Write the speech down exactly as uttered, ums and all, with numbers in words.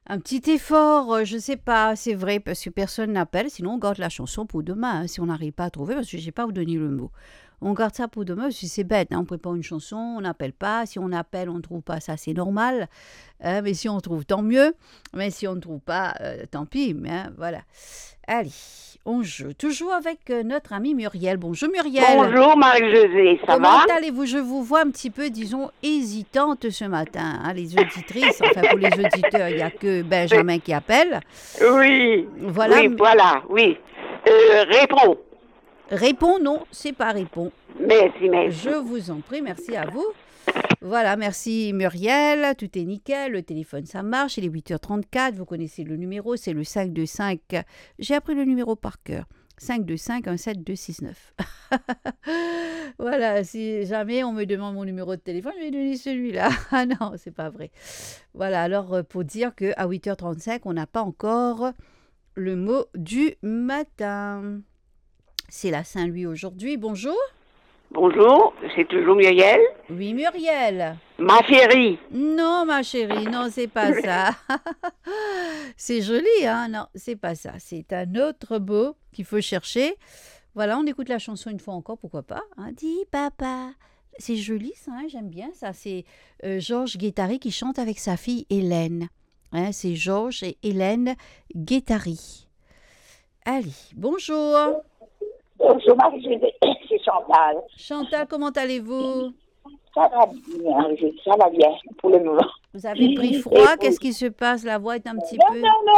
Un petit effort, euh, je sais pas, c'est vrai, parce que personne n'appelle, sinon on garde la chanson pour demain, hein, si on n'arrive pas à trouver, parce que je n'ai pas vous donner le mot. On garde ça pour demain, parce que c'est bête, hein, on prépare une chanson, on n'appelle pas, si on appelle, on ne trouve pas, ça c'est normal, hein, mais si on trouve, tant mieux, mais si on ne trouve pas, euh, tant pis, mais hein, voilà. Allez, on joue, toujours avec euh, notre amie Muriel. Bonjour Muriel. Bonjour Marie-Josée, ça Comment va? allez-vous? Je vous vois un petit peu, disons, hésitante ce matin. Hein, les auditrices, enfin pour les auditeurs, il n'y a que Euh, Benjamin qui appelle. Oui, Voilà, oui, m- voilà, oui. Euh, réponds. réponds, non, c'est pas répond. Merci, Je merci. vous en prie, merci à vous. Voilà, merci Muriel, tout est nickel, le téléphone ça marche, il est huit heures trente-quatre, vous connaissez le numéro, c'est le cinq deux cinq, j'ai appris le numéro par cœur, cinq deux cinq un sept deux six neuf. Voilà, si jamais on me demande mon numéro de téléphone, je vais donner celui-là. Ah non, c'est pas vrai. Voilà, alors euh, pour dire qu'à huit heures trente-cinq, on n'a pas encore le mot du matin. C'est la Saint-Louis aujourd'hui, bonjour. Bonjour, c'est toujours Muriel. Oui, Muriel. Ma chérie. Non, ma chérie, non, c'est pas ça. C'est joli, hein? Non, c'est pas ça. C'est un autre mot qu'il faut chercher. Voilà, on écoute la chanson une fois encore, pourquoi pas, hein? Dis papa. C'est joli ça, hein, j'aime bien ça. C'est euh, Georges Guettari qui chante avec sa fille Hélène. Hein, c'est Georges et Hélène Guettari. Allez, bonjour. Bonjour Marie-Josée, c'est Chantal. Chantal, comment allez-vous? Ça va bien, je- ça va bien pour le moment. Vous avez pris Et froid? vous? Qu'est-ce qui se passe? La voix est un petit Non, peu... non, non,